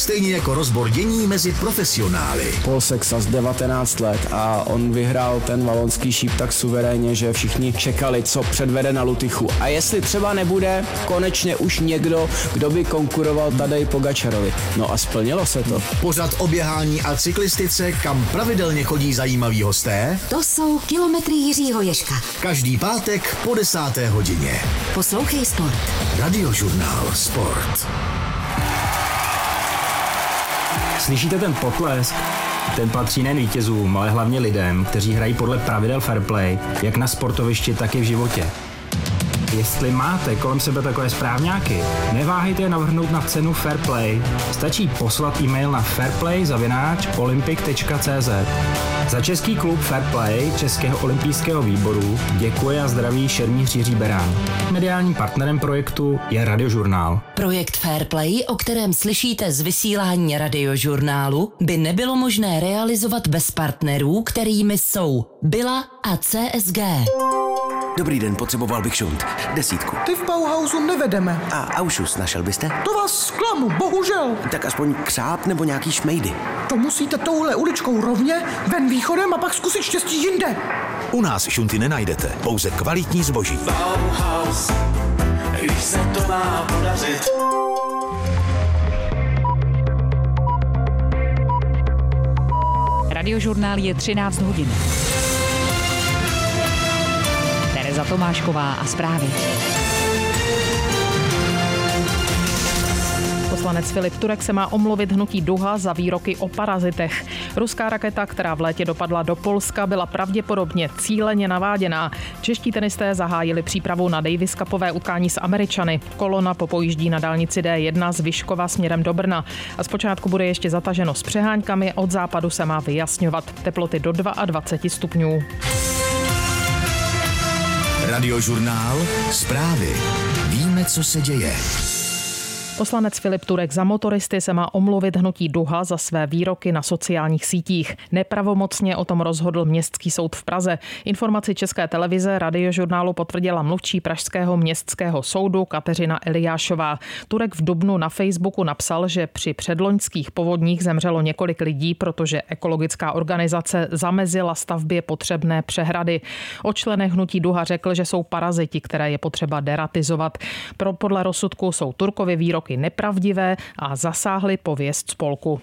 stejně jako rozbor dění mezi profesionály. Paul Sexas 19 let a on vyhrál ten valonský šíp tak suverénně, že všichni čekali, co předvede na Lutychu. A jestli třeba nebude konečně už někdo, kdo by konkuroval Tadej Pogačarovi. No a splnilo se to. Pořad o běhání a cyklistice, kam pravidelně chodí zajímaví hosté. To jsou kilometry Jiřího Ježka. Každý pátek po 10. hodině. Poslouchej Sport. Radiožurnál Sport. Slyšíte ten potlesk? Ten patří nejen vítězům, ale hlavně lidem, kteří hrají podle pravidel fair play, jak na sportovišti, tak i v životě. Jestli máte kolem sebe takové správňáky, neváhejte je navrhnout na cenu Fair Play. Stačí poslat e-mail na fairplay@olympic.cz. Za český klub Fair Play Českého olympijského výboru děkuje a zdraví šermíř Jiří Berán. Mediálním partnerem projektu je Radiožurnál. Projekt Fair Play, o kterém slyšíte z vysílání Radiožurnálu, by nebylo možné realizovat bez partnerů, kterými jsou Bila a CSG. Dobrý den, potřeboval bych šunt. 10. Ty v Bauhausu nevedeme. A Aušus našel byste? To vás zklamu, bohužel. Tak aspoň křáp nebo nějaký šmejdy. To musíte touhle uličkou rovně, ven východem a pak zkusit štěstí jinde. U nás šunty nenajdete, pouze kvalitní zboží. Bauhaus, když se to má podařit. Radiožurnál je 13 hodin. Tereza Tomášková a zprávy. Poslanec Filip Turek se má omluvit hnutí Duha za výroky o parazitech. Ruská raketa, která v létě dopadla do Polska, byla pravděpodobně cíleně naváděná. Čeští tenisté zahájili přípravu na Davis Cupové utkání s Američany. Kolona popojíždí na dálnici D1 z Vyškova směrem do Brna. A zpočátku bude ještě zataženo s přeháňkami, od západu se má vyjasňovat. Teploty do 22 stupňů. Radiožurnál Zprávy. Víme, co se děje. Poslanec Filip Turek za motoristy se má omluvit hnutí Duha za své výroky na sociálních sítích. Nepravomocně o tom rozhodl Městský soud v Praze. Informaci České televize Radiožurnálu potvrdila mluvčí pražského městského soudu Kateřina Eliášová. Turek v dubnu na Facebooku napsal, že při předloňských povodních zemřelo několik lidí, protože ekologická organizace zamezila stavbě potřebné přehrady. O členech hnutí Duha řekl, že jsou paraziti, které je potřeba deratizovat. Podle rozsudku jsou Turkovy výroky nepravdivé a zasáhly pověst spolku.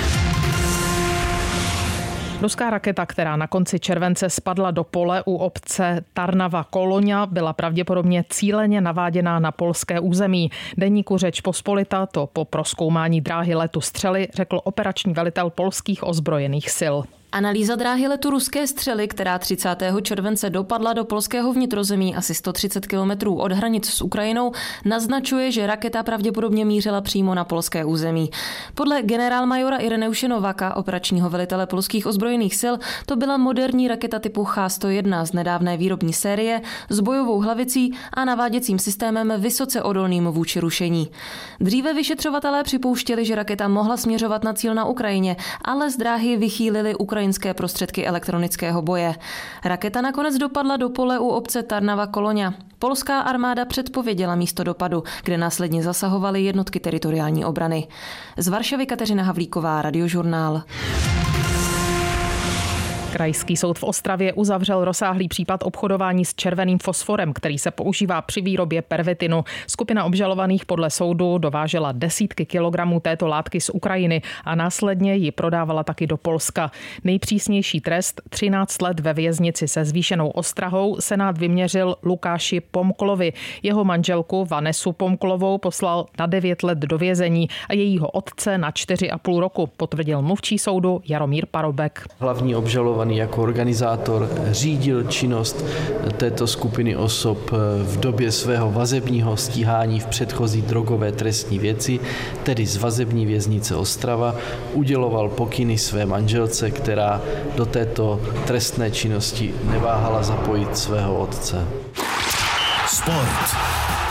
Ruská raketa, která na konci července spadla do pole u obce Tarnava Koloňa, byla pravděpodobně cíleně naváděná na polské území. Deníku Řeč Pospolita to po prozkoumání dráhy letu střely řekl operační velitel polských ozbrojených sil. Analýza dráhy letu ruské střely, která 30. července dopadla do polského vnitrozemí asi 130 kilometrů od hranic s Ukrajinou, naznačuje, že raketa pravděpodobně mířila přímo na polské území. Podle generálmajora Ireneuše Novaka, operačního velitele polských ozbrojených sil, to byla moderní raketa typu H-101 z nedávné výrobní série s bojovou hlavicí a naváděcím systémem vysoce odolným vůči rušení. Dříve vyšetřovatelé připouštěli, že raketa mohla směřovat na cíl na Ukrajině, ale z dráhy vychýlili ukrajinské prostředky elektronického boje. Raketa nakonec dopadla do pole u obce Tarnava Koloňa. Polská armáda předpověděla místo dopadu, kde následně zasahovaly jednotky teritoriální obrany. Z Varšavy Kateřina Havlíková, Radiožurnál. Krajský soud v Ostravě uzavřel rozsáhlý případ obchodování s červeným fosforem, který se používá při výrobě pervitinu. Skupina obžalovaných podle soudu dovážela desítky kilogramů této látky z Ukrajiny a následně ji prodávala taky do Polska. Nejpřísnější trest 13 let ve věznici se zvýšenou ostrahou senát vyměřil Lukáši Pomklovi. Jeho manželku Vanesu Pomklovou poslal na 9 let do vězení a jejího otce na 4,5 roku, potvrdil mluvčí soudu Jaromír Parobek. Hlavní obžalovaný jako organizátor řídil činnost této skupiny osob v době svého vazebního stíhání v předchozí drogové trestní věci, tedy z vazební věznice Ostrava, uděloval pokyny své manželce, která do této trestné činnosti neváhala zapojit svého otce. Sport.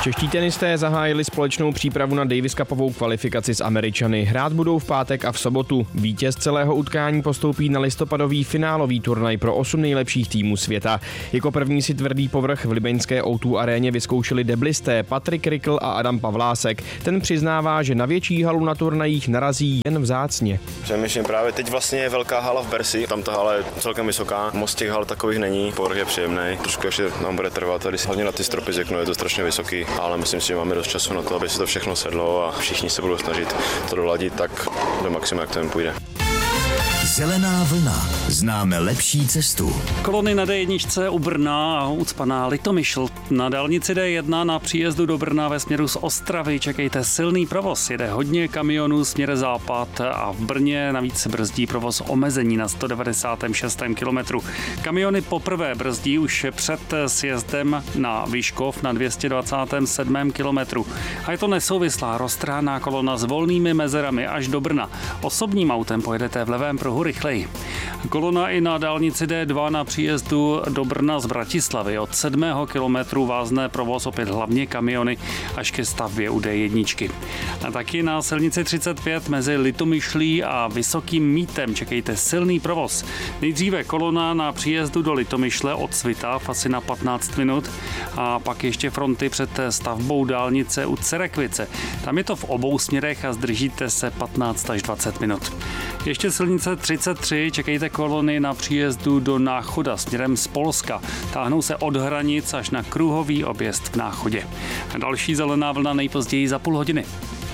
Čeští tenisté zahájili společnou přípravu na Davis Cupovou kvalifikaci s Američany. Hrát budou v pátek a v sobotu. Vítěz celého utkání postoupí na listopadový finálový turnaj pro 8 nejlepších týmů světa. Jako první si tvrdý povrch v libeňské O2 aréně vyzkoušeli deblisté Patrik Rikl a Adam Pavlásek. Ten přiznává, že na větší halu na turnajích narazí jen vzácně. Přemýšlím právě teď vlastně je velká hala v Bersi, tam ta hala je celkem vysoká, moc těch hal takových není, povrch je příjemný, trošku ještě nám bude trvat, tady hlavně na ty stropy zvyknu, je to strašně vysoký, ale myslím si, že máme dost času na to, aby se to všechno sedlo a všichni se budou snažit to doladit tak do maxima, jak to jim půjde. Zelená vlna. Známe lepší cestu. Kolony na D1 u Brna a ucpaná Litomyšl. Na dálnici D1 na příjezdu do Brna ve směru z Ostravy čekejte silný provoz. Jede hodně kamionů směr západ a v Brně navíc brzdí provoz omezení na 196. kilometru. Kamiony poprvé brzdí už před sjezdem na Vyškov na 227. kilometru. A je to nesouvislá roztrhaná kolona s volnými mezerami až do Brna. Osobním autem pojedete v levém pruhu rychleji. Kolona i na dálnici D2 na příjezdu do Brna z Bratislavy. Od 7. kilometru vázne provoz opět hlavně kamiony až ke stavbě u D1. A taky na silnici 35 mezi Litomyšlí a Vysokým Mítem čekejte silný provoz. Nejdříve kolona na příjezdu do Litomyšle od Svitav asi na 15 minut a pak ještě fronty před stavbou dálnice u Cerekvice. Tam je to v obou směrech a zdržíte se 15 až 20 minut. Ještě silnice 33 čekejte kolony na příjezdu do Náchoda směrem z Polska. Táhnou se od hranic až na kruhový objezd v Náchodě. Další zelená vlna nejpozději za půl hodiny.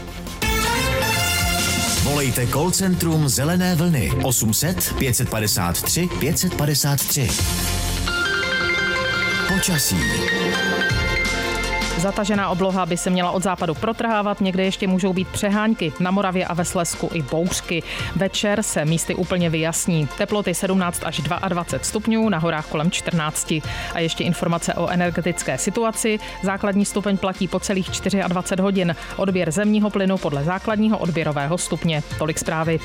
Volejte call centrum Zelené vlny 800 553 553. Počasí. Zatažená obloha by se měla od západu protrhávat, někde ještě můžou být přehánky, na Moravě a ve Slezsku i bouřky. Večer se místy úplně vyjasní. Teploty 17 až 22 stupňů, na horách kolem 14. A ještě informace o energetické situaci. Základní stupeň platí po celých 24 hodin. Odběr zemního plynu podle základního odběrového stupně. Tolik zprávy.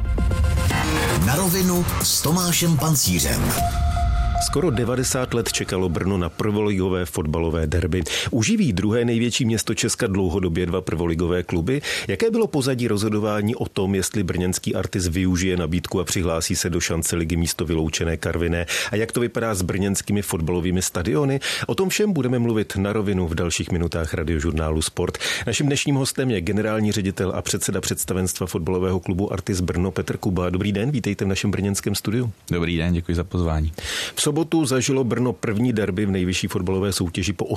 Na rovinu s Tomášem Pancířem. Skoro 90 let čekalo Brno na prvoligové fotbalové derby. Uživí druhé největší město Česka dlouhodobě dva prvoligové kluby? Jaké bylo pozadí rozhodování o tom, jestli brněnský Artis využije nabídku a přihlásí se do šance ligy místo vyloučené Karviné? A jak to vypadá s brněnskými fotbalovými stadiony? O tom všem budeme mluvit na rovinu v dalších minutách radiožurnálu Sport. Naším dnešním hostem je generální ředitel a předseda představenstva fotbalového klubu Artis Brno Petr Kuba. Dobrý den, vítejte v našem brněnském studiu. Dobrý den, děkuji za pozvání. V sobotu zažilo Brno první derby v nejvyšší fotbalové soutěži po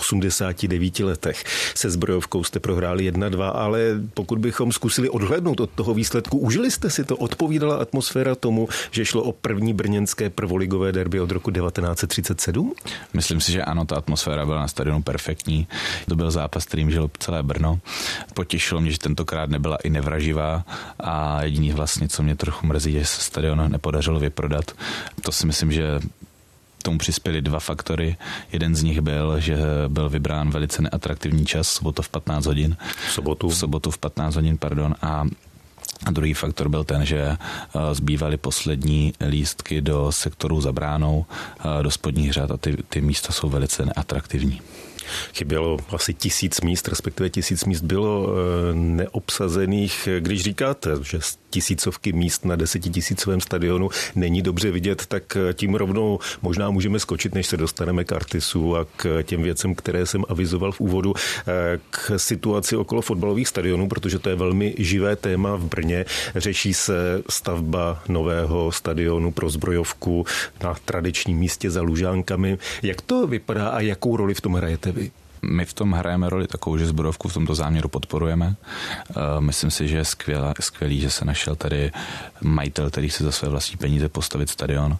89 letech. Se Zbrojovkou jste prohráli 1-2, ale pokud bychom zkusili odhlédnout od toho výsledku, užili jste si to? Odpovídala atmosféra tomu, že šlo o první brněnské prvoligové derby od roku 1937? Myslím si, že ano, ta atmosféra byla na stadionu perfektní. To byl zápas, kterým žilo celé Brno. Potěšilo mě, že tentokrát nebyla i nevraživá a jediný vlastně, co mě trochu mrzí, že se stadion nepodařilo vyprodat. To si myslím, že tomu přispěly dva faktory. Jeden z nich byl, že byl vybrán velice neatraktivní čas, sobotu v 15 hodin. V sobotu v 15 hodin, pardon. A druhý faktor byl ten, že zbývaly poslední lístky do sektoru za bránou, do spodních řad a ty místa jsou velice neatraktivní. Chybělo asi 1000 míst, respektive 1000 míst bylo neobsazených. Když říkáte, že z tisícovky míst na 10 000 stadionu není dobře vidět, tak tím rovnou možná můžeme skočit, než se dostaneme k Artisu a k těm věcem, které jsem avizoval v úvodu, k situaci okolo fotbalových stadionů, protože to je velmi živé téma v Brně. Řeší se stavba nového stadionu pro Zbrojovku na tradičním místě za Lužánkami. Jak to vypadá a jakou roli v tom hrajete vy? My v tom hrajeme roli takovou, že Zbrojovku v tomto záměru podporujeme. Myslím si, že je skvělý, že se našel tady majitel, který chce za své vlastní peníze postavit stadion.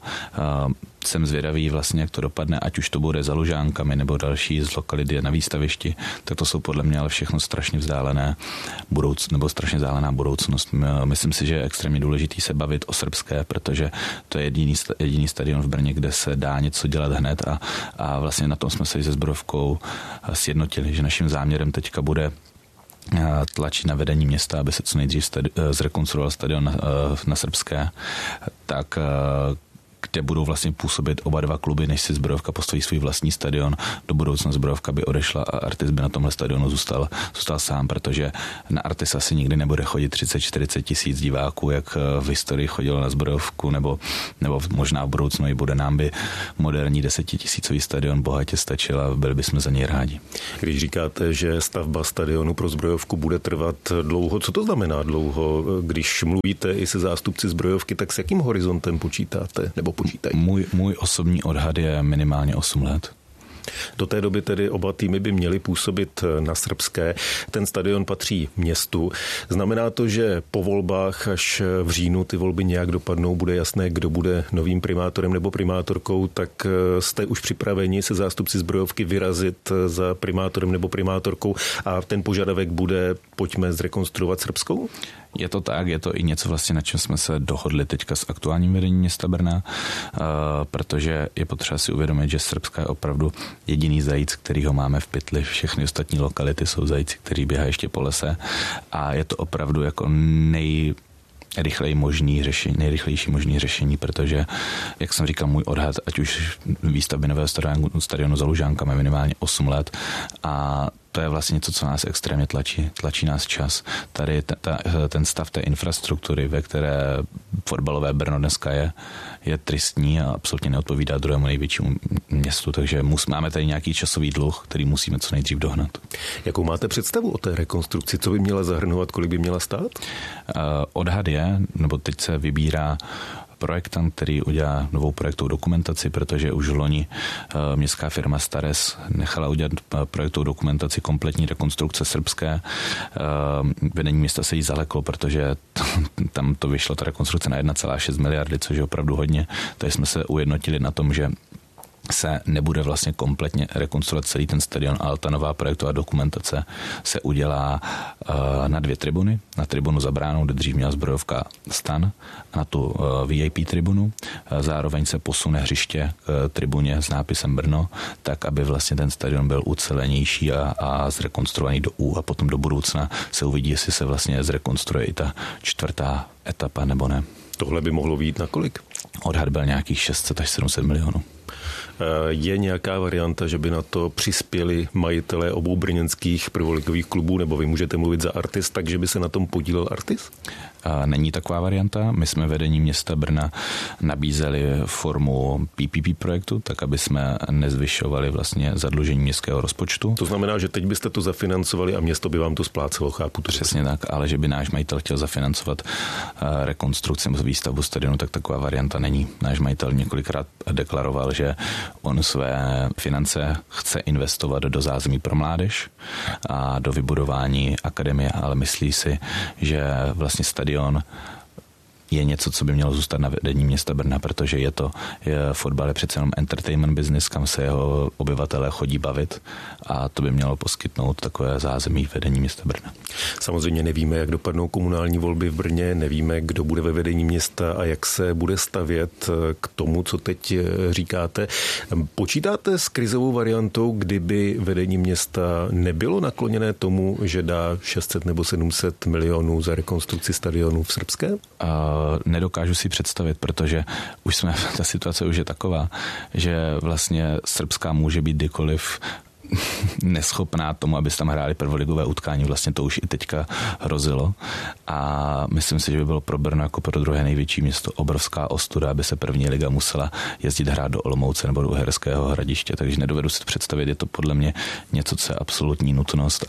Jsem zvědavý vlastně, jak to dopadne, ať už to bude za Lužánkami nebo další z lokality na výstavišti, tak to jsou podle mě ale všechno strašně vzdálené nebo strašně vzdálená budoucnost. Myslím si, že je extrémně důležitý se bavit o srbské, protože to je jediný stadion v Brně, kde se dá něco dělat hned a vlastně na tom jsme se i se Zbrojovkou sjednotili, že naším záměrem teďka bude tlačit na vedení města, aby se co nejdřív zrekonstruoval stadion na srbské, tak kde budou vlastně působit oba dva kluby, než si Zbrojovka postaví svůj vlastní stadion. Do budoucna Zbrojovka by odešla a Artis by na tomhle stadionu zůstal sám, protože na Artis asi nikdy nebude chodit 30-40 tisíc diváků, jak v historii chodilo na Zbrojovku, nebo možná v budoucnu i bude. Nám by moderní 10 000 stadion bohatě stačil a byli bychom za něj rádi. Když říkáte, že stavba stadionu pro Zbrojovku bude trvat dlouho, co to znamená dlouho? Když mluvíte i se zástupci Zbrojovky, tak s jakým horizontem počítáte nebo počítají? Můj osobní odhad je minimálně 8 let. Do té doby tedy oba týmy by měly působit na Srbské. Ten stadion patří městu. Znamená to, že po volbách až v říjnu ty volby nějak dopadnou, bude jasné, kdo bude novým primátorem nebo primátorkou, tak jste už připraveni se zástupci Zbrojovky vyrazit za primátorem nebo primátorkou a ten požadavek bude pojďme zrekonstruovat Srbskou? Je to tak, je to i něco vlastně, na čem jsme se dohodli teďka s aktuálním vedením města Brna, protože je potřeba si uvědomit, že Srbská je opravdu jediný zajíc, který ho máme v pytli. Všechny ostatní lokality jsou zajíci, kteří běhají ještě po lese a je to opravdu jako nejrychlejší možný řešení, protože, jak jsem říkal, můj odhad, ať už výstavby nového stadionu za Lužánkami minimálně 8 let a to je vlastně něco, co nás extrémně tlačí nás čas. Tady ten stav té infrastruktury, ve které fotbalové Brno dneska je tristní a absolutně neodpovídá druhému největšímu městu, takže máme tady nějaký časový dluh, který musíme co nejdřív dohnat. Jakou máte představu o té rekonstrukci? Co by měla zahrnovat, kolik by měla stát? Odhad je, nebo teď se vybírá projektant, který udělá novou projektovou dokumentaci, protože už v loni městská firma Stares nechala udělat projektovou dokumentaci kompletní rekonstrukce Srbské. Vedení města se jí zaleklo, protože tam to vyšlo ta rekonstrukce na 1,6 miliardy, což je opravdu hodně. Takže jsme se ujednotili na tom, že se nebude vlastně kompletně rekonstruovat celý ten stadion, ale ta nová projektová dokumentace se udělá na 2 tribuny. Na tribunu za bránou, kde dřív měla Zbrojovka stan, a na tu VIP tribunu. Zároveň se posune hřiště k tribuně s nápisem Brno, tak, aby vlastně ten stadion byl ucelenější a zrekonstruovaný do U a potom do budoucna se uvidí, jestli se vlastně zrekonstruuje i ta 4. etapa nebo ne. Tohle by mohlo být na kolik? Odhad byl nějakých 600 až 700 milionů. Je nějaká varianta, že by na to přispěli majitelé obou brněnských prvoligových klubů, nebo vy můžete mluvit za Artis, takže by se na tom podílel Artis? Není taková varianta. My jsme vedení města Brna nabízeli formu PPP projektu, tak aby jsme nezvyšovali vlastně zadlužení městského rozpočtu. To znamená, že teď byste to zafinancovali a město by vám to splácelo, chápu to? Přesně tak, ale že by náš majitel chtěl zafinancovat rekonstrukci nebo výstavbu stadionu, tak taková varianta není. Náš majitel několikrát deklaroval, že on své finance chce investovat do zázemí pro mládež a do vybudování akademie, ale myslí si, že vlastně stadion je něco, co by mělo zůstat na vedení města Brna, protože fotbal je přece jenom entertainment business, kam se jeho obyvatelé chodí bavit a to by mělo poskytnout takové zázemí vedení města Brna. Samozřejmě nevíme, jak dopadnou komunální volby v Brně, nevíme, kdo bude ve vedení města a jak se bude stavět k tomu, co teď říkáte. Počítáte s krizovou variantou, kdyby vedení města nebylo nakloněné tomu, že dá 600 nebo 700 milionů za rekonstrukci stadionu v Srbské? Nedokážu si představit, protože ta situace už je taková, že vlastně Srbská může být kdykoliv neschopná tomu, aby se tam hráli prvoligové utkání. Vlastně to už i teďka hrozilo. A myslím si, že by bylo pro Brno jako pro druhé největší město obrovská ostuda, aby se první liga musela jezdit hrát do Olomouce nebo do Uherského Hradiště. Takže nedovedu si představit, je to podle mě něco, co je absolutní nutnost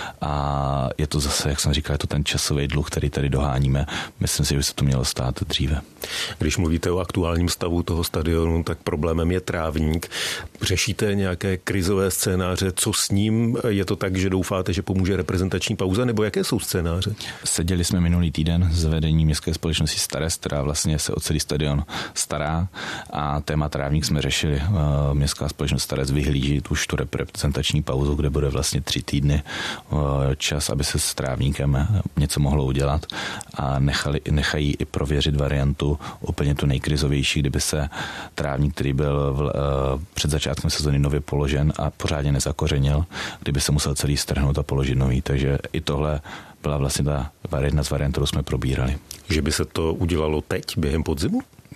a je to zase, jak jsem říkal, je to ten časový dluh, který tady doháníme. Myslím si, že by se to mělo stát dříve. Když mluvíte o aktuálním stavu toho stadionu, tak problémem je trávník. Řešíte nějaké krizové scénáře, co s ním? Je to tak, že doufáte, že pomůže reprezentační pauza, nebo jaké jsou scénáře? Seděli jsme minulý týden s vedením městské společnosti Stares, která vlastně se o celý stadion stará a téma trávník jsme řešili. Městská společnost Stares vyhlíží už tu reprezentační pauzu, kde bude vlastně 3 týdny čas, aby se s trávníkem něco mohlo udělat a nechají i prověřit variantu úplně tu nejkrizovější, kdyby se trávník, který byl před začátkem sezóny nově položen a pořádně nezakořenil, kdyby se musel celý strhnout a položit nový. Takže i tohle byla vlastně ta jedna z variant, kterou jsme probírali. Že by se to udělalo teď, během podzimu?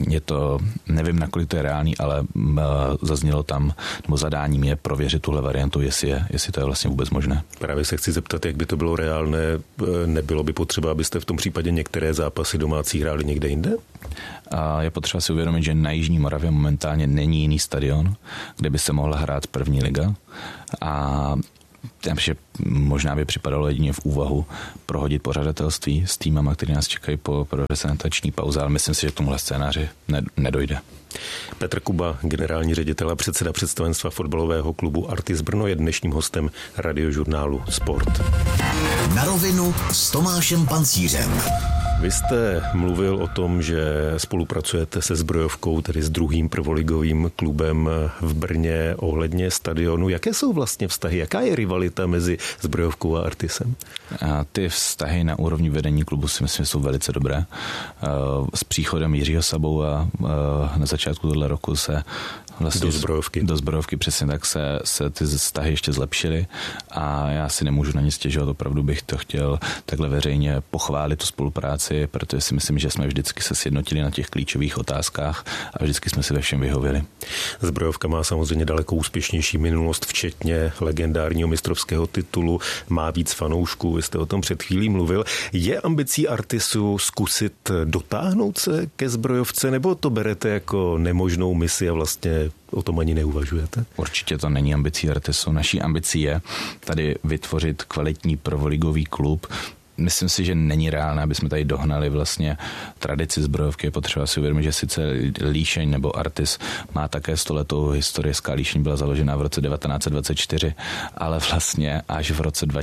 je to, nevím, nakolik to je reálný, ale zaznělo tam, nebo zadáním je prověřit tuhle variantu, jestli to je vlastně vůbec možné. Právě se chci zeptat, jak by to bylo reálné, nebylo by potřeba, abyste v tom případě některé zápasy domácí hráli někde jinde? A je potřeba si uvědomit, že na Jižní Moravě momentálně není jiný stadion, kde by se mohla hrát první liga, a že možná by připadalo jedině v úvahu prohodit pořadatelství s týmama, který nás čekají po reprezentační pauze, ale myslím si, že k tomuhle scénáři nedojde. Petr Kuba, generální ředitel a předseda představenstva fotbalového klubu Artis Brno, je dnešním hostem Radiožurnálu Sport. Na rovinu s Tomášem Pancířem. Vy jste mluvil o tom, že spolupracujete se Zbrojovkou, tedy s druhým prvoligovým klubem v Brně ohledně stadionu. Jaké jsou vlastně vztahy? Jaká je rivalita mezi Zbrojovkou a Artisem? A ty vztahy na úrovni vedení klubu si myslím, že jsou velice dobré. S příchodem Jiřího Saboua na začátku tohle roku se vlastně do Zbrojovky přesně tak se ty vztahy ještě zlepšily a já si nemůžu na nic stěžovat, opravdu bych to chtěl takhle veřejně pochválit tu spolupráci, protože si myslím, že jsme vždycky se sjednotili na těch klíčových otázkách a vždycky jsme si ve všem vyhověli. Zbrojovka má samozřejmě daleko úspěšnější minulost, včetně legendárního mistrovského titulu, má víc fanoušků, vy jste o tom před chvílí mluvil. Je ambicí Artisu zkusit dotáhnout se ke Zbrojovce, nebo to berete jako nemožnou misi a vlastně o tom ani neuvažujete? Určitě to není ambicí Artisu. Naší ambicí je tady vytvořit kvalitní prvoligový klub. Myslím si, že není reálné, aby jsme tady dohnali vlastně tradici Zbrojovky. Je potřeba si uvědomit, že sice Líšeň nebo Artis má také 100letou historii. Líšeň byla založena v roce 1924, ale vlastně až v roce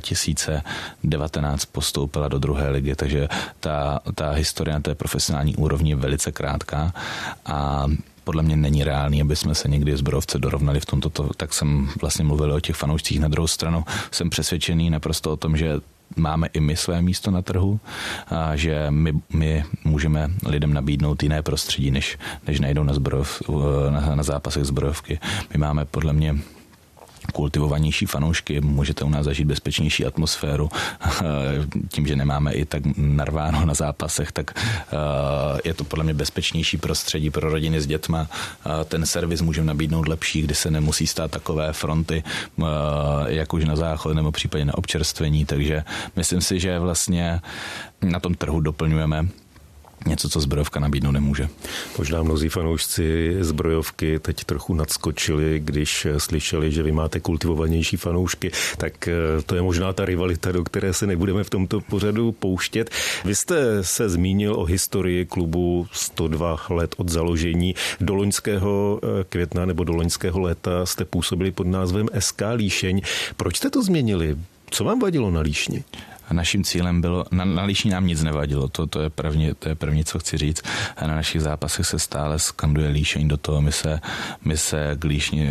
2019 postoupila do druhé ligy, takže ta historie na té profesionální úrovni je velice krátká a podle mě není reálný, aby jsme se někdy Zbrojovce dorovnali v tomto, tak jsem vlastně mluvil o těch fanoušcích. Na druhou stranu jsem přesvědčený naprosto o tom, že máme i my své místo na trhu a že my můžeme lidem nabídnout jiné prostředí, než najdou na zápasech Zbrojovky. My máme podle mě kultivovanější fanoušky, můžete u nás zažít bezpečnější atmosféru. Tím, že nemáme i tak narváno na zápasech, tak je to podle mě bezpečnější prostředí pro rodiny s dětma. Ten servis můžeme nabídnout lepší, kdy se nemusí stát takové fronty, jak už na záchod nebo případně na občerstvení, takže myslím si, že vlastně na tom trhu doplňujeme něco, co Zbrojovka nabídnout nemůže. Možná mnozí fanoušci Zbrojovky teď trochu nadskočili, když slyšeli, že vy máte kultivovanější fanoušky, tak to je možná ta rivalita, do které se nebudeme v tomto pořadu pouštět. Vy jste se zmínil o historii klubu 102 let od založení. Do loňského května nebo do loňského léta jste působili pod názvem SK Líšeň. Proč jste to změnili? Co vám vadilo na Líšni? Naším cílem bylo, na Líšni nám nic nevadilo, to je první, co chci říct. Na našich zápasech se stále skanduje Líšeň, do toho my se k Líšni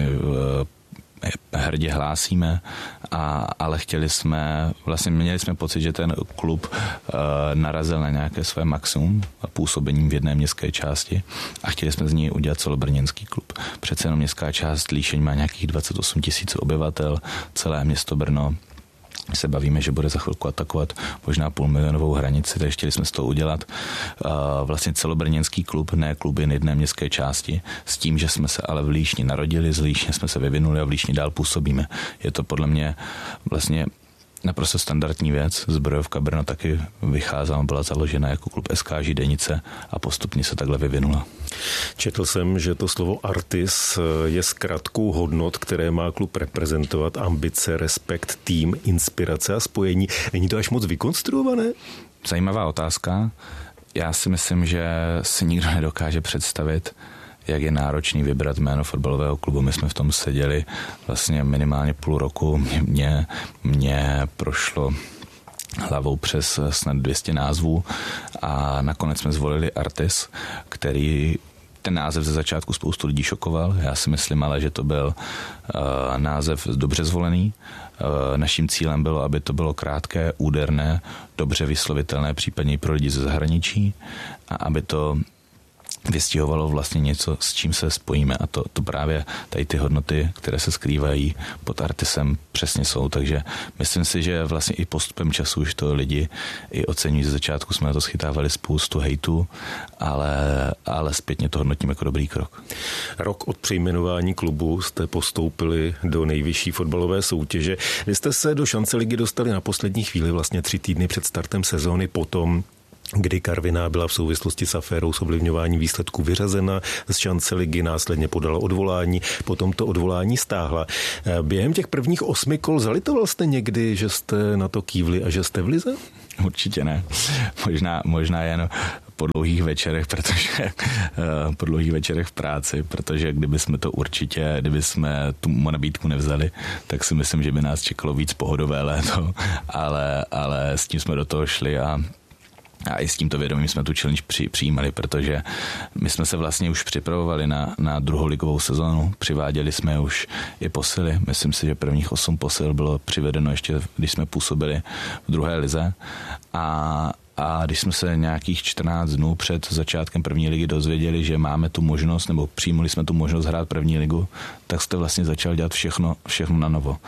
hrdě hlásíme, ale měli jsme pocit, že ten klub narazil na nějaké své maximum působením v jedné městské části a chtěli jsme z něj udělat celobrněnský klub. Přece jenom městská část Líšeň má nějakých 28 000 obyvatel, celé město Brno se bavíme, že bude za chvilku atakovat možná 500 000 hranici, takže chtěli jsme z toho udělat vlastně celobrněnský klub, ne kluby jedné městské části, s tím, že jsme se ale v Líšni narodili, z Líšně jsme se vyvinuli a v Líšni dál působíme. Je to podle mě vlastně naprosto standardní věc. Zbrojovka Brno taky vycházela, byla založena jako klub SK Židenice a postupně se takhle vyvinula. Četl jsem, že to slovo Artis je zkratkou hodnot, které má klub reprezentovat, ambice, respekt, tým, inspirace a spojení. Není to až moc vykonstruované? Zajímavá otázka. Já si myslím, že si nikdo nedokáže představit, jak je náročný vybrat jméno fotbalového klubu. My jsme v tom seděli vlastně minimálně půl roku. Mě prošlo hlavou přes snad 200 názvů a nakonec jsme zvolili Artis, který ten název ze začátku spoustu lidí šokoval. Já si myslím ale, že to byl název dobře zvolený. Naším cílem bylo, aby to bylo krátké, úderné, dobře vyslovitelné, případně i pro lidi ze zahraničí a aby to vystihovalo vlastně něco, s čím se spojíme, a to právě tady ty hodnoty, které se skrývají pod Artisem, přesně jsou, takže myslím si, že vlastně i postupem času už to lidi i oceňují. Ze začátku jsme na to schytávali spoustu hejtu, ale zpětně to hodnotím jako dobrý krok. Rok od přejmenování klubu jste postoupili do nejvyšší fotbalové soutěže. Vy jste se do šance ligy dostali na poslední chvíli, vlastně 3 týdny před startem sezóny, potom kdy Karviná byla v souvislosti s aférou s ovlivňováním výsledků vyřazena z šance ligy, následně podala odvolání, potom to odvolání stáhla. Během těch prvních 8 kol zalitoval jste někdy, že jste na to kývli a že jste v lize? Určitě ne. Možná jen po dlouhých večerech, po dlouhých večerech v práci, protože kdyby jsme tu nabídku nevzali, tak si myslím, že by nás čekalo víc pohodové léto, ale s tím jsme do toho šli a i s tímto vědomím jsme tu challenge přijímali, protože my jsme se vlastně už připravovali na druholigovou sezónu. Přiváděli jsme už i posily. Myslím si, že prvních 8 posil bylo přivedeno ještě, když jsme působili v druhé lize. A když jsme se nějakých 14 dnů před začátkem první ligy dozvěděli, že máme tu možnost, nebo přijmuli jsme tu možnost hrát první ligu, tak jste vlastně začal dělat všechno na novo.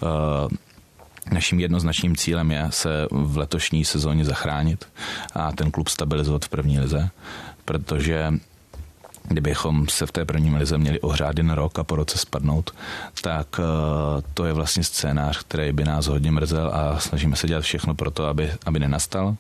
Naším jednoznačným cílem je se v letošní sezóně zachránit a ten klub stabilizovat v první lize, protože kdybychom se v té první lize měli ohrát jen rok a po roce spadnout, tak to je vlastně scénář, který by nás hodně mrzel a snažíme se dělat všechno pro to, aby nenastal.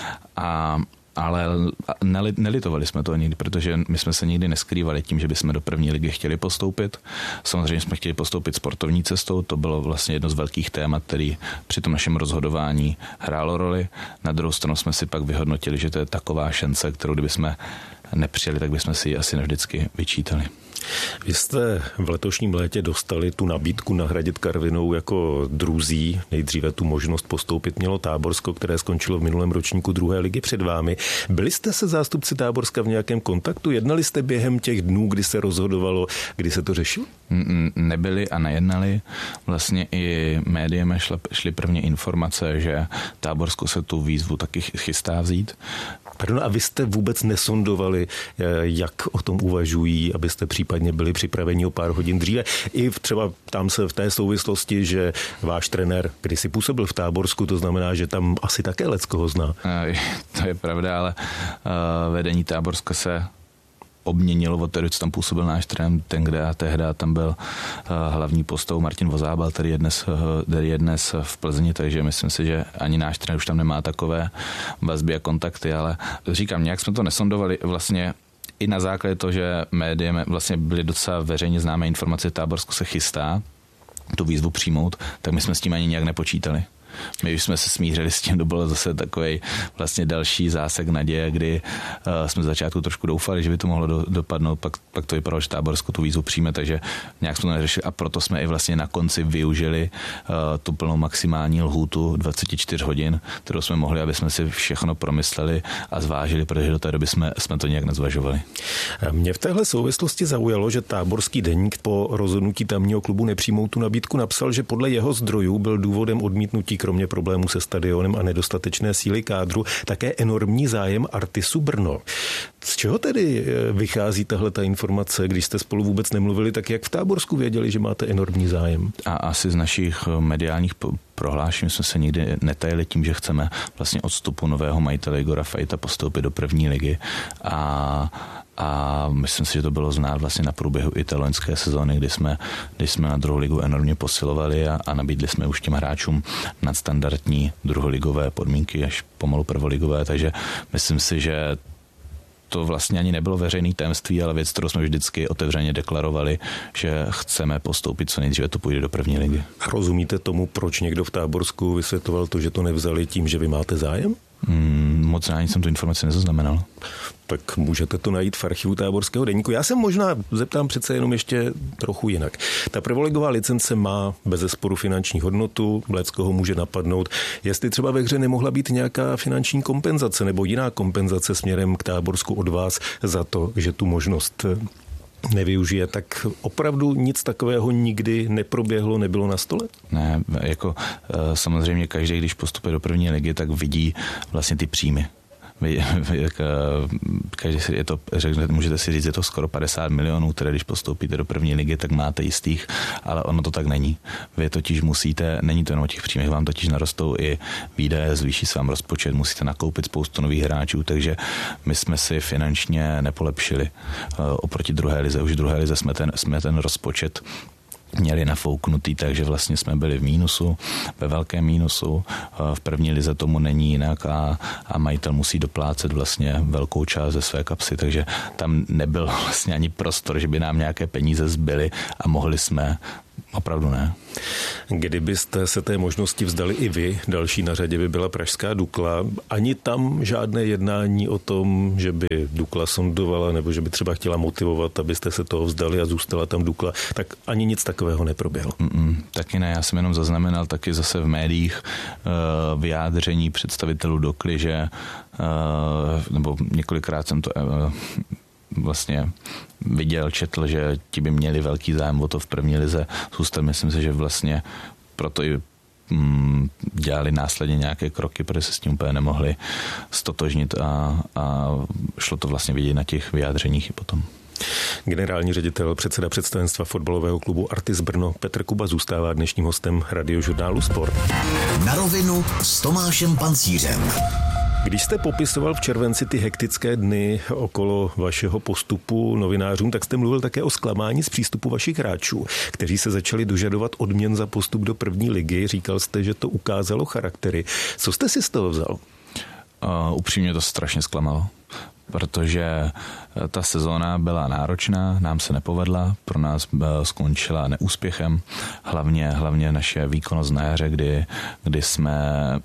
Ale nelitovali jsme to nikdy, protože my jsme se nikdy neskrývali tím, že bychom do první ligy chtěli postoupit. Samozřejmě jsme chtěli postoupit sportovní cestou, to bylo vlastně jedno z velkých témat, který při tom našem rozhodování hrálo roli. Na druhou stranu jsme si pak vyhodnotili, že to je taková šance, kterou kdybychom nepřijeli, tak bychom si ji asi navždycky vyčítali. Vy jste v letošním létě dostali tu nabídku nahradit Karvinou jako druzí. Nejdříve tu možnost postoupit mělo Táborsko, které skončilo v minulém ročníku druhé ligy před vámi. Byli jste se zástupci Táborska v nějakém kontaktu? Jednali jste během těch dnů, kdy se rozhodovalo, kdy se to řešilo? Nebyli a nejednali. Vlastně i médiem šly prvně informace, že Táborsko se tu výzvu taky chystá vzít. Pardon, a vy jste vůbec nesondovali, jak o tom uvažují, abyste případně byli připraveni o pár hodin dříve? I třeba tam se v té souvislosti, že váš trenér kdysi působil v Táborsku, to znamená, že tam asi také leckoho zná. To je pravda, ale vedení Táborska se obměnilo od té, co tam působil náš trenér, tehdy tam byl hlavní postavou Martin Vozábal, který je dnes v Plzni, takže myslím si, že ani náš trenér už tam nemá takové vazby a kontakty, ale říkám, nějak jsme to nesondovali vlastně i na základě toho, že médiem vlastně byly docela veřejně známé informace, Táborsko se chystá tu výzvu přijmout, tak my jsme s tím ani nějak nepočítali. My už jsme se smířili s tím, to bylo zase takový vlastně další zásek naděje, kdy jsme z začátku trošku doufali, že by to mohlo dopadnout, pak to vypadalo, že Táborsko tu výzvu přijme, takže nějak jsme to neřešili a proto jsme i vlastně na konci využili tu plnou maximální lhůtu 24 hodin, kterou jsme mohli, aby jsme si všechno promysleli a zvážili, protože do té doby jsme to nějak nezvažovali. Mě v téhle souvislosti zaujalo, že Táborský deník po rozhodnutí tamního klubu nepřijmout tu nabídku napsal, že podle jeho zdrojů byl důvodem odmítnutí kromě problémů se stadionem a nedostatečné síly kádru také enormní zájem Artisu Brno. Z čeho tedy vychází tahle ta informace, když jste spolu vůbec nemluvili, tak jak v Táborsku věděli, že máte enormní zájem? A asi z našich mediálních prohlášení jsme se nikdy netajili tím, že chceme vlastně odstupu nového majitele Igora Fajta postoupit do první ligy a myslím si, že to bylo znát vlastně na průběhu i té loňské sezóny, kdy jsme na druhou ligu enormně posilovali a nabídli jsme už těm hráčům nadstandardní druholigové podmínky až pomalu prvoligové, takže myslím si, že to vlastně ani nebylo veřejný tajemství, ale věc, kterou jsme vždycky otevřeně deklarovali, že chceme postoupit co nejdříve, to půjde do první ligy. Rozumíte tomu, proč někdo v Táborsku vysvětloval to, že to nevzali tím, že vy máte zájem? Moc ani jsem tu informaci nezaznamenal. Tak můžete to najít v archivu Táborského deníku. Já se možná zeptám přece jenom ještě trochu jinak. Ta prvoligová licence má bezesporu finanční hodnotu, leckoho může napadnout. Jestli třeba ve hře nemohla být nějaká finanční kompenzace nebo jiná kompenzace směrem k Táborsku od vás za to, že tu možnost nevyužije, tak opravdu nic takového nikdy neproběhlo, nebylo na stole? Ne, jako samozřejmě každý, když postupuje do první ligy, tak vidí vlastně ty příjmy. Každý si je to, můžete si říct, je to skoro 50 milionů, které když postoupíte do první ligy, tak máte jistých, ale ono to tak není. Vy totiž musíte, není to jenom o těch příjmech, vám totiž narostou i výdaje, zvýší se vám rozpočet, musíte nakoupit spoustu nových hráčů, takže my jsme si finančně nepolepšili oproti druhé lize. Už v druhé lize jsme ten rozpočet měli nafouknutý, takže vlastně jsme byli v mínusu, ve velkém mínusu. V první lize tomu není jinak a majitel musí doplácet vlastně velkou část ze své kapsy, takže tam nebyl vlastně ani prostor, že by nám nějaké peníze zbyly a mohli jsme. Opravdu ne. Kdybyste se té možnosti vzdali i vy, další na řadě by byla pražská Dukla. Ani tam žádné jednání o tom, že by Dukla sondovala nebo že by třeba chtěla motivovat, abyste se toho vzdali a zůstala tam Dukla, tak ani nic takového neproběhlo. Taky ne, já jsem jenom zaznamenal taky zase v médiích vyjádření představitelů Dukly, že nebo několikrát jsem to vlastně viděl, četl, že ti by měli velký zájem o to v první lize zůstat. Myslím si, že vlastně proto i dělali následně nějaké kroky, protože se s tím úplně nemohli stotožnit a šlo to vlastně vidět na těch vyjádřeních i potom. Generální ředitel, předseda představenstva fotbalového klubu Artis Brno Petr Kuba zůstává dnešním hostem Radiožurnálu Sport. Na rovinu s Tomášem Pancířem. Když jste popisoval v červenci ty hektické dny okolo vašeho postupu novinářům, tak jste mluvil také o zklamání z přístupu vašich hráčů, kteří se začali dožadovat odměn za postup do první ligy. Říkal jste, že to ukázalo charaktery. Co jste si z toho vzal? Upřímně to strašně zklamalo, protože ta sezóna byla náročná, nám se nepovedla, pro nás skončila neúspěchem, hlavně naše výkonnost na jaře, kdy jsme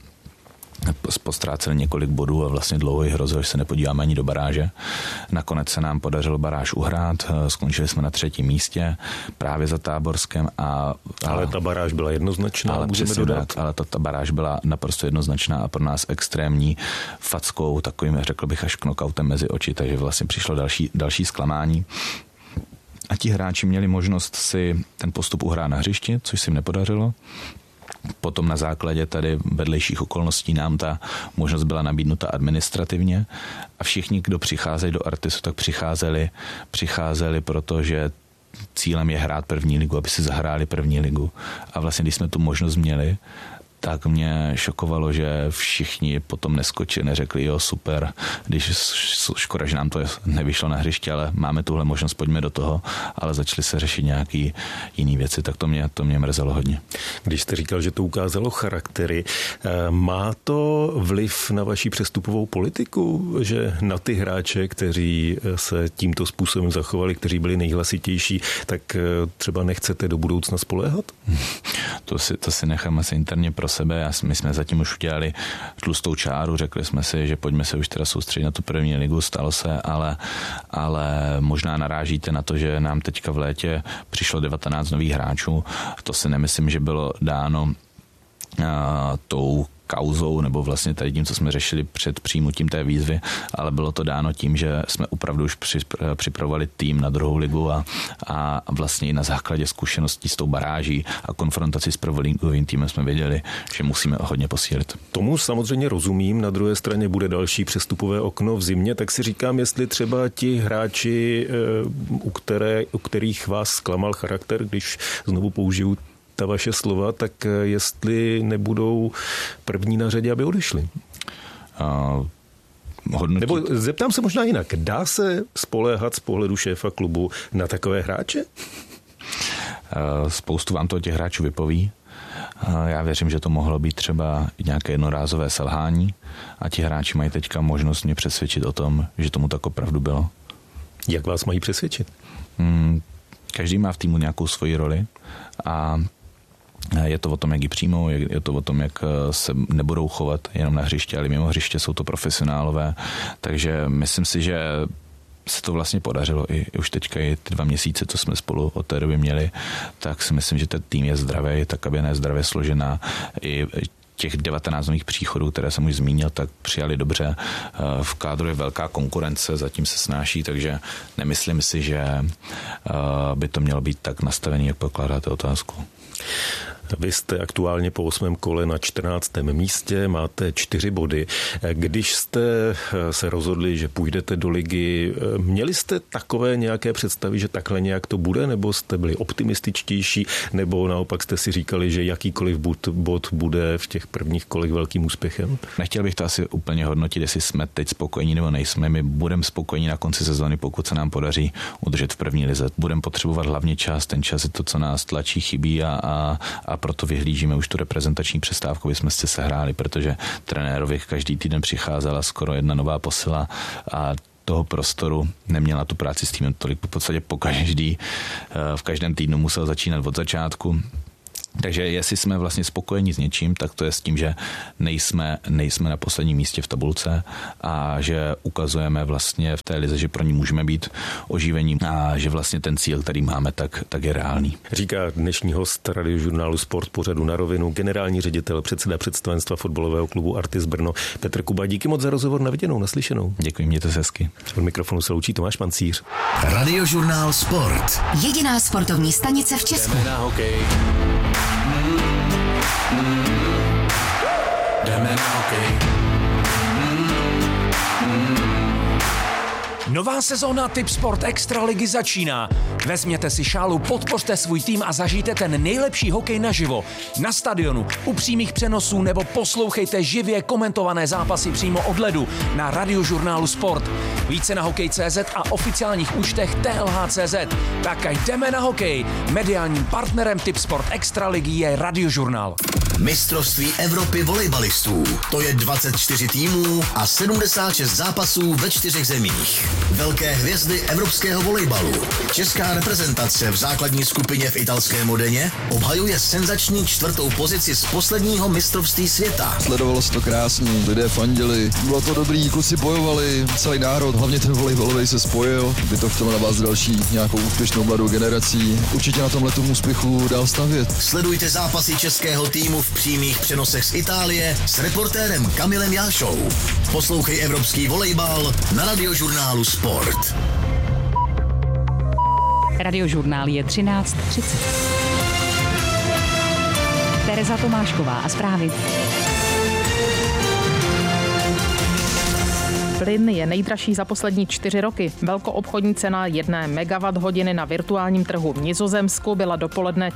postráceli několik bodů a vlastně dlouho jí hrozilo, že se nepodíváme ani do baráže. Nakonec se nám podařilo baráž uhrát, skončili jsme na 3. místě právě za Táborskem. Ale ta baráž byla jednoznačná, ale můžeme dodat. Ale ta baráž byla naprosto jednoznačná a pro nás extrémní fackou, takovým, řekl bych, až knockoutem mezi oči, takže vlastně přišlo další zklamání. A ti hráči měli možnost si ten postup uhrát na hřišti, což se jim nepodařilo. Potom na základě tady vedlejších okolností nám ta možnost byla nabídnuta administrativně a všichni, kdo přicházejí do Artisu, tak přicházeli, protože cílem je hrát první ligu, aby si zahráli první ligu. A vlastně, když jsme tu možnost měli, tak mě šokovalo, že všichni potom neskočili, neřekli, jo, super, když škoda, že nám to nevyšlo na hřiště, ale máme tuhle možnost, pojďme do toho, ale začaly se řešit nějaký jiný věci, tak to mě mrzelo hodně. Když jste říkal, že to ukázalo charaktery, má to vliv na vaši přestupovou politiku, že na ty hráče, kteří se tímto způsobem zachovali, kteří byli nejhlasitější, tak třeba nechcete do budoucna spoléhat? To si necháme se interně pro sebe. My jsme zatím už udělali tlustou čáru, řekli jsme si, že pojďme se už teda soustředit na tu první ligu, stalo se, ale možná narážíte na to, že nám teďka v létě přišlo 19 nových hráčů. To si nemyslím, že bylo dáno tou kauzou nebo vlastně tady tím, co jsme řešili před přijímutím té výzvy, ale bylo to dáno tím, že jsme opravdu už připravovali tým na druhou ligu a vlastně i na základě zkušeností s tou baráží a konfrontací s prvoligovým týmem jsme věděli, že musíme hodně posílit. Tomu samozřejmě rozumím, na druhé straně bude další přestupové okno v zimě, tak si říkám, jestli třeba ti hráči, u kterých vás zklamal charakter, když znovu použiju ta vaše slova, tak jestli nebudou první na řadě, aby odešli. Nebo zeptám se možná jinak. Dá se spoléhat z pohledu šéfa klubu na takové hráče? Spoustu vám to těch hráčů vypoví. Já věřím, že to mohlo být třeba nějaké jednorázové selhání a ti hráči mají teďka možnost mě přesvědčit o tom, že tomu tak opravdu bylo. Jak vás mají přesvědčit? Každý má v týmu nějakou svoji roli a je to o tom, jak ji přijmou, je to o tom, jak se nebudou chovat jenom na hřiště, ale mimo hřiště jsou to profesionálové. Takže myslím si, že se to vlastně podařilo i už teďka i ty 2 měsíce, co jsme spolu od té doby měli, tak si myslím, že ten tým je zdravý, ta kabina je zdravě složená. I těch 19 nových příchodů, které jsem už zmínil, tak přijali dobře. V kádru je velká konkurence, zatím se snáší, takže nemyslím si, že by to mělo být tak nastavený, jak pokládáte otázku. Vy jste aktuálně po 8. kole na 14. místě, máte 4 body. Když jste se rozhodli, že půjdete do ligy, měli jste takové nějaké představy, že takhle nějak to bude, nebo jste byli optimističtější, nebo naopak jste si říkali, že jakýkoliv bod bude v těch prvních kolech velkým úspěchem? Nechtěl bych to asi úplně hodnotit, jestli jsme teď spokojení nebo nejsme. My budeme spokojení na konci sezóny, pokud se nám podaří udržet v první lize. Budeme potřebovat hlavně čas, ten čas je to, co nás tlačí, chybí a proto vyhlížíme už tu reprezentační přestávku, aby jsme si sehráli, protože trenérovi každý týden přicházela skoro jedna nová posila a toho prostoru neměla tu práci s týmem tolik, v podstatě pokaždý. V každém týdnu musel začínat od začátku. Takže jestli jsme vlastně spokojeni s něčím, tak to je s tím, že nejsme na posledním místě v tabulce a že ukazujeme vlastně v té lize, že pro ní můžeme být oživení a že vlastně ten cíl, který máme, tak je reálný. Říká dnešní host Radiožurnálu Sport pořadu Na rovinu, generální ředitel, předseda představenstva fotbalového klubu Artis Brno Petr Kuba. Díky moc za rozhovor, na viděnou, naslyšenou. Děkuji, mějte se hezky. Od mikrofonu se loučí Tomáš Mancíř. Radiožurnál Sport. Jediná sportovní stanice v Česku. Jdeme na hokej. Jdeme na hokej. Nová sezóna Tipsport Extraligy začíná. Vezměte si šálu, podpořte svůj tým a zažijte ten nejlepší hokej naživo. Na stadionu, u přímých přenosů nebo poslouchejte živě komentované zápasy přímo od ledu na Radiožurnálu Sport. Více na hokej.cz a oficiálních účtech TLH.cz. Tak jdeme na hokej. Mediálním partnerem Tipsport Extraligy je Radiožurnál. Mistrovství Evropy volejbalistů. To je 24 týmů a 76 zápasů ve 4 zemích. Velké hvězdy evropského volejbalu. Česká reprezentace v základní skupině v italské Modeně obhajuje senzační 4. pozici z posledního mistrovství světa. Sledovalo se to krásně, lidé fandili, bylo to dobrý, kluci bojovali, celý národ, hlavně ten volejbalový se spojil, by to chtělo na vás další nějakou úspěšnou mladou generací. Určitě na tomhletom úspěchu dál stavět. Sledujte zápasy českého týmu v přímých přenosech z Itálie s reportérem Kamilem Jášou. Poslouchej evropský volejbal na Radiožurnálu Sport. Radiožurnál je 13:30. Tereza Tomášková a zprávy. Plyn je nejdražší za poslední 4 roky. Velkoobchodní cena 1 megawatt-hodiny na virtuálním trhu v Nizozemsku byla dopoledne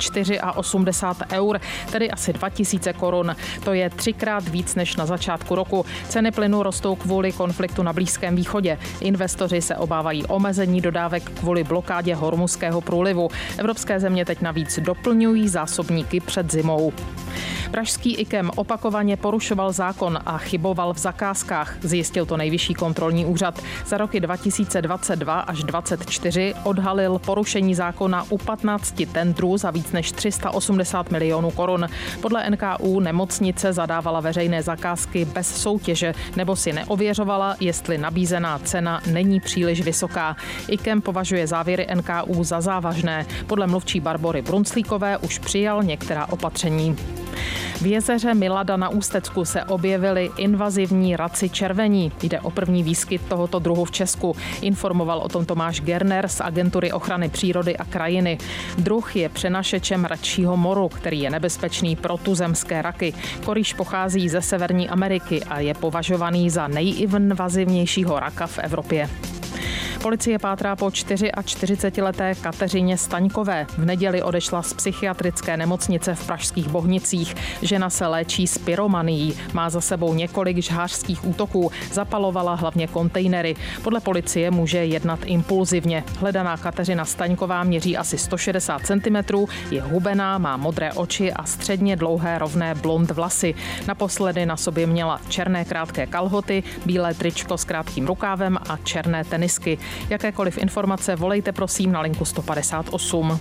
84 eur, tedy asi 2000 korun. To je 3krát víc než na začátku roku. Ceny plynu rostou kvůli konfliktu na Blízkém východě. Investoři se obávají omezení dodávek kvůli blokádě Hormuzského průlivu. Evropské země teď navíc doplňují zásobníky před zimou. Pražský IKEM opakovaně porušoval zákon a chyboval v zakázkách, zjistil to Nejvyšší kontrolní úřad. Za roky 2022 až 2024 odhalil porušení zákona u 15 tendrů za víc než 380 milionů korun. Podle NKÚ nemocnice zadávala veřejné zakázky bez soutěže nebo si neověřovala, jestli nabízená cena není příliš vysoká. IKEM považuje závěry NKÚ za závažné. Podle mluvčí Barbory Brunclíkové už přijal některá opatření. V jezeře Milada na Ústecku se objevily invazivní raci červení. Jde o první výskyt tohoto druhu v Česku. Informoval o tom Tomáš Gerner z Agentury ochrany přírody a krajiny. Druh je přenašečem račího moru, který je nebezpečný pro tuzemské raky. Korýš pochází ze Severní Ameriky a je považovaný za nejinvazivnějšího raka v Evropě. Policie pátrá po 44leté Kateřině Staňkové. V neděli odešla z psychiatrické nemocnice v pražských Bohnicích. Žena se léčí s pyromanií. Má za sebou několik žhářských útoků. Zapalovala hlavně kontejnery. Podle policie může jednat impulzivně. Hledaná Kateřina Staňková měří asi 160 cm, je hubená, má modré oči a středně dlouhé rovné blond vlasy. Naposledy na sobě měla černé krátké kalhoty, bílé tričko s krátkým rukávem a černé tenisky. Jakékoliv informace volejte prosím na linku 158.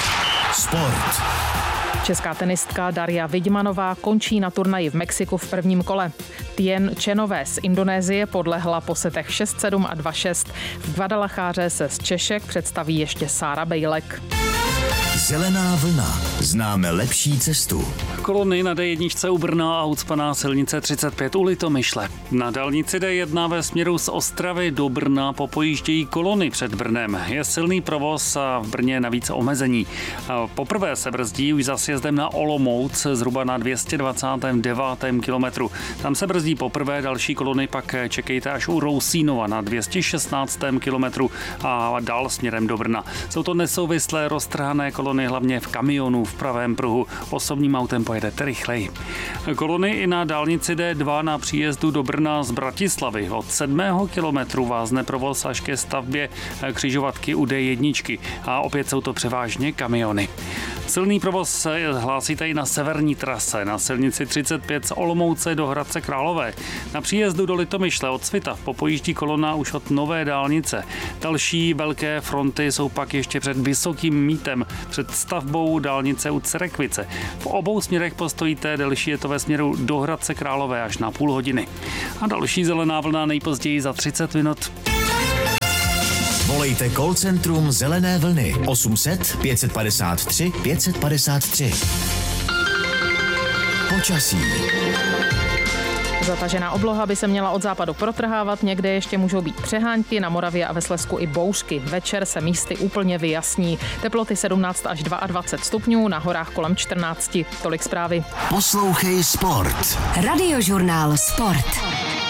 Sport. Česká tenistka Daria Vidmanová končí na turnaji v Mexiku v prvním kole. Tien Chenové z Indonésie podlehla po setech 6-7 a 2-6. V Guadalajare se z Češek představí ještě Sára Bejlek. Zelená vlna. Známe lepší cestu. Kolony na D1 u Brna a ucpaná silnice 35 u Litomyšle. Na dálnici D1 ve směru z Ostravy do Brna popojíždějí kolony před Brnem. Je silný provoz a v Brně navíc omezení. Poprvé se brzdí už za sjezdem na Olomouc zhruba na 229. kilometru. Tam se brzdí poprvé, další kolony pak čekejte až u Rousínova na 216. kilometru a dál směrem do Brna. Jsou to nesouvislé roztrhané kolony, hlavně v kamionu v pravém pruhu. Osobním autem pojedete rychleji. Kolony i na dálnici D2 na příjezdu do Brna z Bratislavy. Od 7. kilometru vázne provoz až ke stavbě křižovatky u D1 a opět jsou to převážně kamiony. Silný provoz hlásíte i na severní trase, na silnici 35 z Olomouce do Hradce Králové. Na příjezdu do Litomyšle od Svitav popojíždí kolona už od Nové dálnice. Další velké fronty jsou pak ještě před Vysokým Mítem, před stavbou dálnice u Cerekvice. V obou směrech postojíte, delší je to ve směru do Hradce Králové až na půl hodiny. A další zelená vlna nejpozději za 30 minut. Volejte call centrum Zelené vlny 800 553 553. Počasí. Zatažená obloha by se měla od západu protrhávat, někde ještě můžou být přehánky, na Moravě a ve Slezsku i bouřky. Večer se místy úplně vyjasní. Teploty 17 až 22 stupňů, na horách kolem 14. Tolik zprávy. Poslouchej Sport. Radiožurnál Sport.